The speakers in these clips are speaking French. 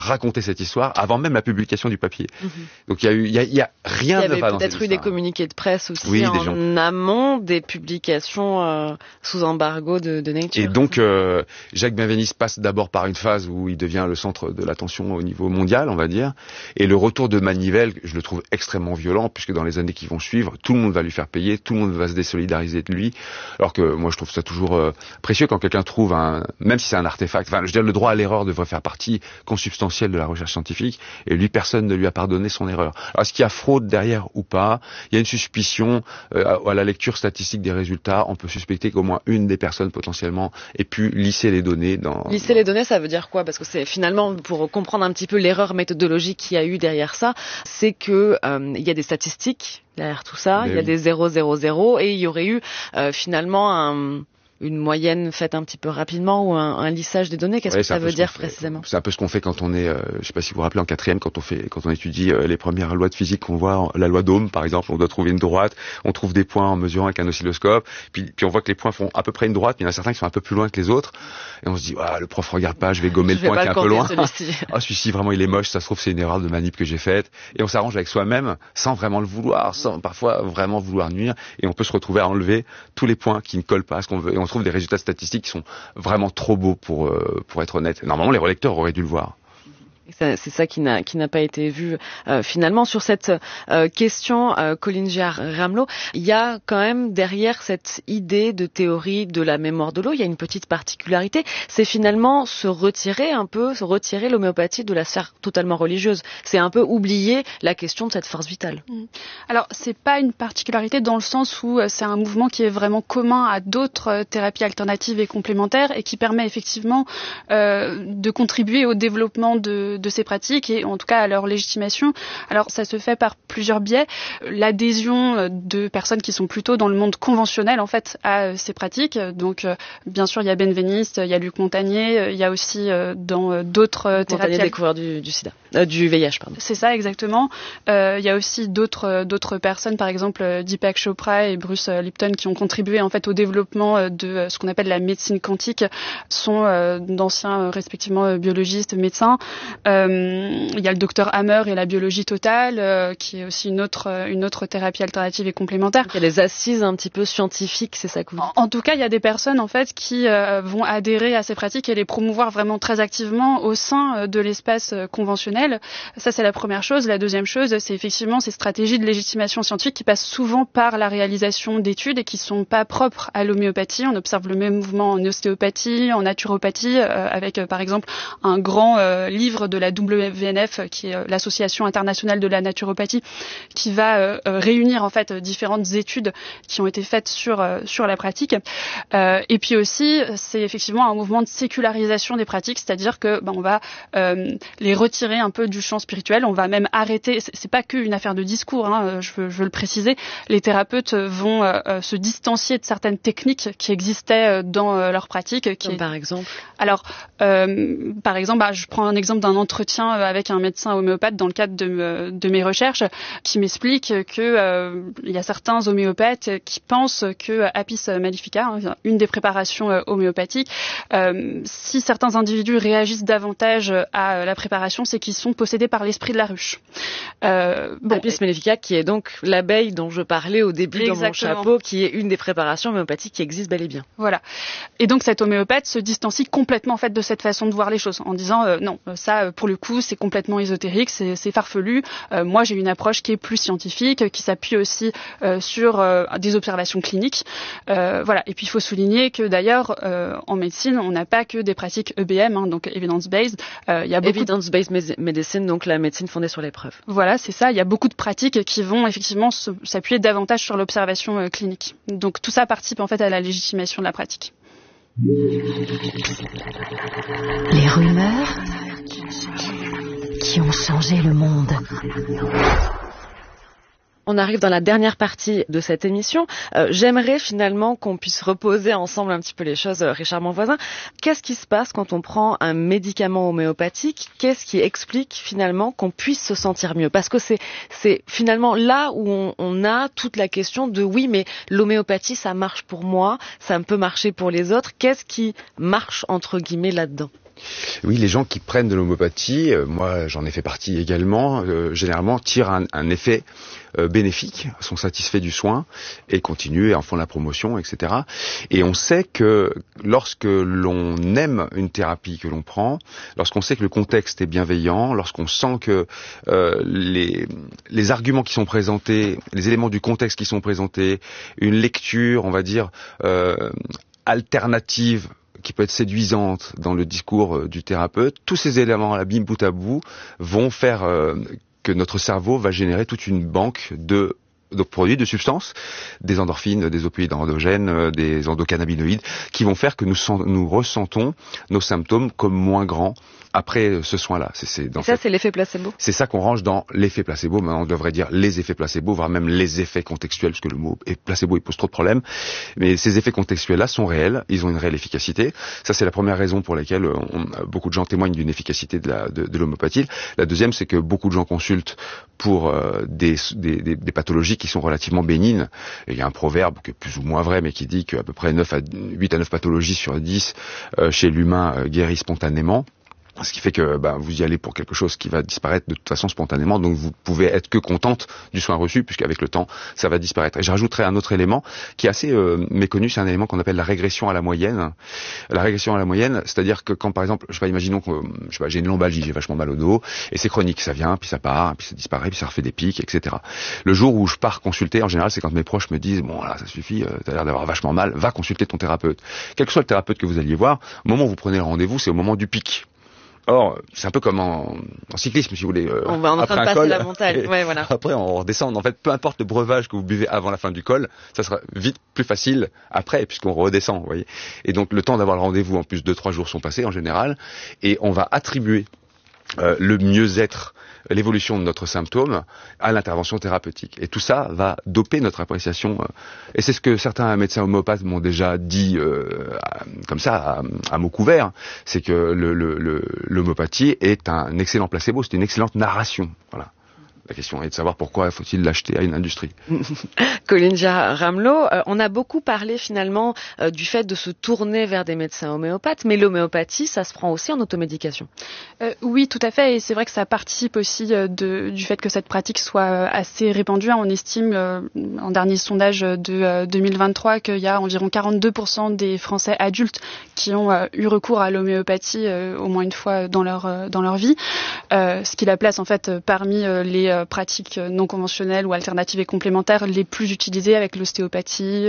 raconter cette histoire avant même la publication du papier. Donc il y a rien de pas dans cette histoire. Il y avait peut-être eu des communiqués de presse aussi en amont des publications sous embargo de Nature. Et donc Jacques Benveniste passe d'abord par une phase où il devient le centre de l'attention au niveau mondial, on va dire, et le retour de Manivelle, je le trouve extrêmement violent, puisque dans les années qui vont suivre, tout le monde va lui faire payer, tout le monde va se désolidariser de lui, alors que moi je trouve ça toujours précieux quand quelqu'un trouve même si c'est un artefact, enfin je veux dire, le droit à l'erreur devrait faire partie consubstantielle de la recherche scientifique, et lui, personne ne lui a pardonné son erreur. Alors, est-ce qu'il y a fraude derrière ou pas? Il y a une suspicion, à la lecture statistique des résultats, on peut suspecter qu'au moins une des personnes potentiellement ait pu lisser les données Lisser les données, ça veut dire quoi? Parce que c'est finalement, pour comprendre un petit peu l'erreur méthodologique qu'il y a eu derrière ça, c'est que il y a des statistiques derrière tout ça, il y a des 0, 0, 0, et il y aurait eu finalement une moyenne faite un petit peu rapidement ou un lissage des données. Qu'est-ce que ça veut dire précisément? C'est un peu ce qu'on fait quand on est, je sais pas si vous vous rappelez, en quatrième, quand on étudie les premières lois de physique qu'on voit, la loi d'Ohm par exemple, on doit trouver une droite, on trouve des points en mesurant avec un oscilloscope, puis on voit que les points font à peu près une droite, mais il y en a certains qui sont un peu plus loin que les autres, et on se dit, le prof regarde pas, je vais gommer le point qui est un peu loin. Celui-ci vraiment il est moche, ça se trouve c'est une erreur de manip que j'ai faite, et on s'arrange avec soi-même sans vraiment le vouloir, sans parfois vraiment vouloir nuire, et on peut se retrouver à enlever tous les points qui ne collent pas à ce qu'on veut, et on trouve des résultats statistiques qui sont vraiment trop beaux pour être honnête. Normalement, les relecteurs auraient dû le voir. C'est ça qui n'a pas été vu finalement. Sur cette question, Colline Giard-Ramelot, il y a quand même derrière cette idée de théorie de la mémoire de l'eau, il y a une petite particularité, c'est finalement se retirer l'homéopathie de la sphère totalement religieuse. C'est un peu oublier la question de cette force vitale. Alors, c'est pas une particularité dans le sens où c'est un mouvement qui est vraiment commun à d'autres thérapies alternatives et complémentaires et qui permet effectivement de contribuer au développement de ces pratiques et en tout cas à leur légitimation. Alors ça se fait par plusieurs biais. L'adhésion de personnes qui sont plutôt dans le monde conventionnel en fait à ces pratiques. Donc bien sûr il y a Benveniste, il y a Luc Montagnier, il y a aussi dans d'autres thérapies. Montagnier découvreur du sida, du VIH pardon. C'est ça exactement. Il y a aussi d'autres personnes, par exemple Deepak Chopra et Bruce Lipton qui ont contribué en fait au développement de ce qu'on appelle la médecine quantique, sont d'anciens respectivement biologistes, médecins. Il y a le docteur Hammer et la biologie totale, qui est aussi une autre thérapie alternative et complémentaire. Il y a des assises un petit peu scientifiques, c'est ça que vous dites. En tout cas, il y a des personnes en fait qui vont adhérer à ces pratiques et les promouvoir vraiment très activement au sein de l'espace conventionnel. Ça, c'est la première chose. La deuxième chose, c'est effectivement ces stratégies de légitimation scientifique qui passent souvent par la réalisation d'études et qui sont pas propres à l'homéopathie. On observe le même mouvement en ostéopathie, en naturopathie, avec par exemple un grand livre de la WVNF, qui est l'Association internationale de la naturopathie, qui va réunir en fait différentes études qui ont été faites sur la pratique. Et puis aussi, c'est effectivement un mouvement de sécularisation des pratiques, c'est-à-dire que on va les retirer un peu du champ spirituel. On va même arrêter. C'est pas qu'une affaire de discours, je veux le préciser. Les thérapeutes vont se distancier de certaines techniques qui existaient dans leur pratique. Par exemple. Alors, par exemple, je prends un exemple d'un entretien avec un médecin homéopathe dans le cadre de mes recherches, qui m'explique que il y a certains homéopathes qui pensent que Apis mellifica, une des préparations homéopathiques, si certains individus réagissent davantage à la préparation, c'est qu'ils sont possédés par l'esprit de la ruche. Apis mellifica, qui est donc l'abeille dont je parlais au début dans mon chapeau, qui est une des préparations homéopathiques qui existent bel et bien. Voilà. Et donc cet homéopathe se distancie complètement en fait de cette façon de voir les choses, en disant non, ça pour le coup c'est complètement ésotérique, c'est farfelu. Moi j'ai une approche qui est plus scientifique, qui s'appuie aussi sur des observations cliniques. Voilà. Et puis il faut souligner que d'ailleurs en médecine on n'a pas que des pratiques EBM, donc evidence-based. Il y a beaucoup evidence-based medicine, donc la médecine fondée sur les preuves. Voilà, c'est ça. Il y a beaucoup de pratiques qui vont effectivement s'appuyer davantage sur l'observation clinique. Donc tout ça participe en fait à la légitimation de la pratique. Les rumeurs qui ont changé le monde. On arrive dans la dernière partie de cette émission. J'aimerais finalement qu'on puisse reposer ensemble un petit peu les choses, Richard Monvoisin. Qu'est-ce qui se passe quand on prend un médicament homéopathique? Qu'est-ce qui explique finalement qu'on puisse se sentir mieux? Parce que c'est finalement là où on a toute la question de oui, mais l'homéopathie, ça marche pour moi, ça peut marcher pour les autres. Qu'est-ce qui marche entre guillemets là-dedans? Oui, les gens qui prennent de l'homéopathie, moi j'en ai fait partie également, généralement tirent un effet bénéfique, sont satisfaits du soin et continuent et en font la promotion, etc. Et on sait que lorsque l'on aime une thérapie que l'on prend, lorsqu'on sait que le contexte est bienveillant, lorsqu'on sent que les arguments qui sont présentés, les éléments du contexte qui sont présentés, une lecture, on va dire, alternative, qui peut être séduisante dans le discours du thérapeute, tous ces éléments-là, bim bout à bout, vont faire que notre cerveau va générer toute une banque de produits, de substances, des endorphines, des opioïdes endogènes, des endocannabinoïdes, qui vont faire que nous ressentons nos symptômes comme moins grands après ce soin-là. C'est l'effet placebo. C'est ça qu'on range dans l'effet placebo. Maintenant, on devrait dire les effets placebo, voire même les effets contextuels, parce que le mot placebo, il pose trop de problèmes. Mais ces effets contextuels-là sont réels, ils ont une réelle efficacité. Ça, c'est la première raison pour laquelle beaucoup de gens témoignent d'une efficacité de l'homéopathie. La deuxième, c'est que beaucoup de gens consultent pour des pathologies qui sont relativement bénignes. Et il y a un proverbe qui est plus ou moins vrai, mais qui dit qu'à peu près 8 à 9 pathologies sur 10 chez l'humain guérissent spontanément. Ce qui fait que vous y allez pour quelque chose qui va disparaître de toute façon spontanément, donc vous pouvez être que contente du soin reçu, puisqu'avec le temps, ça va disparaître. Et je rajouterai un autre élément qui est assez méconnu, c'est un élément qu'on appelle la régression à la moyenne. La régression à la moyenne, c'est-à-dire que quand par exemple, imaginons que j'ai une lombalgie, j'ai vachement mal au dos, et c'est chronique, ça vient, puis ça part, puis ça disparaît, puis ça refait des pics, etc. Le jour où je pars consulter, en général, c'est quand mes proches me disent, bon là, ça suffit, t'as l'air d'avoir vachement mal, va consulter ton thérapeute. Quel que soit le thérapeute que vous alliez voir, au moment où vous prenez le rendez-vous, c'est au moment du pic. Or, c'est un peu comme en cyclisme, si vous voulez. On va en train de passer la montagne. Ouais, voilà. Après, on redescend. En fait, peu importe le breuvage que vous buvez avant la fin du col, ça sera vite plus facile après, puisqu'on redescend, vous voyez. Et donc, le temps d'avoir le rendez-vous, en plus, 2-3 jours sont passés, en général. Et on va attribuer le mieux-être, l'évolution de notre symptôme à l'intervention thérapeutique. Et tout ça va doper notre appréciation. Et c'est ce que certains médecins homméopathes m'ont déjà dit comme ça, à mots couverts, c'est que l'homéopathie est un excellent placebo, c'est une excellente narration. Voilà. La question est de savoir pourquoi faut-il l'acheter à une industrie. Kolindzia Ramlo, on a beaucoup parlé finalement du fait de se tourner vers des médecins homéopathes, mais l'homéopathie, ça se prend aussi en automédication. Oui, tout à fait, et c'est vrai que ça participe aussi du fait que cette pratique soit assez répandue. On estime, en dernier sondage de 2023, qu'il y a environ 42% des Français adultes qui ont eu recours à l'homéopathie au moins une fois dans leur vie, ce qui la place en fait parmi les pratiques non conventionnelles ou alternatives et complémentaires les plus utilisées avec l'ostéopathie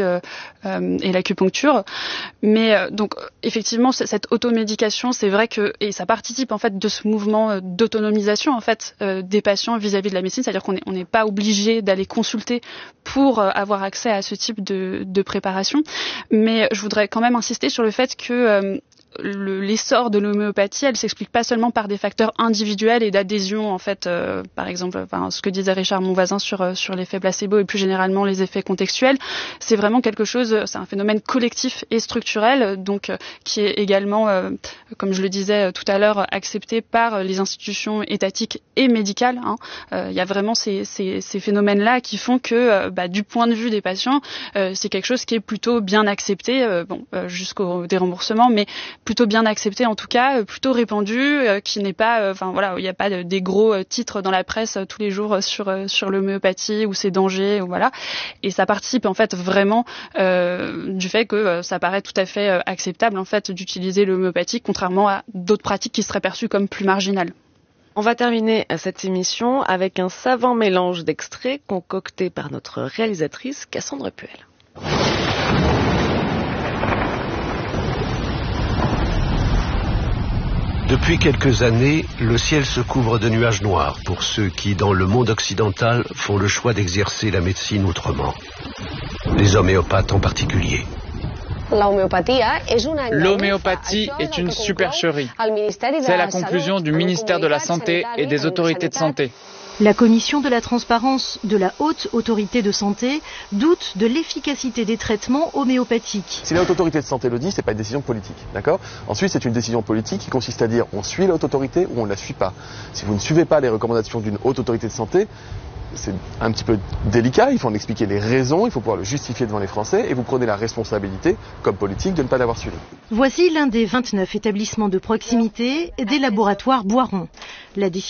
et l'acupuncture. Mais donc effectivement cette automédication, c'est vrai que et ça participe en fait de ce mouvement d'autonomisation en fait des patients vis-à-vis de la médecine, c'est-à-dire qu'on n'est pas obligé d'aller consulter pour avoir accès à ce type de préparation. Mais je voudrais quand même insister sur le fait que l'essor de l'homéopathie, elle s'explique pas seulement par des facteurs individuels et d'adhésion en fait, par exemple, ce que disait Richard Monvoisin sur l'effet placebo et plus généralement les effets contextuels, c'est vraiment quelque chose, c'est un phénomène collectif et structurel, donc qui est également, comme je le disais tout à l'heure, accepté par les institutions étatiques et médicales. Il y a vraiment ces phénomènes-là qui font que, du point de vue des patients, c'est quelque chose qui est plutôt bien accepté, jusqu'au déremboursement, mais plutôt bien accepté en tout cas, plutôt répandu, qui n'est pas, il n'y a pas des gros titres dans la presse tous les jours sur l'homéopathie ou ses dangers, ou voilà. Et ça participe en fait vraiment du fait que ça paraît tout à fait acceptable en fait d'utiliser l'homéopathie, contrairement à d'autres pratiques qui seraient perçues comme plus marginales. On va terminer cette émission avec un savant mélange d'extraits concocté par notre réalisatrice Cassandre Puel. Depuis quelques années, le ciel se couvre de nuages noirs pour ceux qui, dans le monde occidental, font le choix d'exercer la médecine autrement. Les homéopathes en particulier. L'homéopathie est une supercherie. C'est la conclusion du ministère de la Santé et des autorités de santé. La commission de la transparence de la Haute Autorité de Santé doute de l'efficacité des traitements homéopathiques. Si la Haute Autorité de Santé le dit, c'est pas une décision politique, d'accord ? Ensuite, c'est une décision politique qui consiste à dire on suit la Haute Autorité ou on ne la suit pas. Si vous ne suivez pas les recommandations d'une Haute Autorité de Santé, c'est un petit peu délicat, il faut en expliquer les raisons, il faut pouvoir le justifier devant les Français, et vous prenez la responsabilité, comme politique, de ne pas l'avoir suivi. Voici l'un des 29 établissements de proximité des laboratoires Boiron. La décision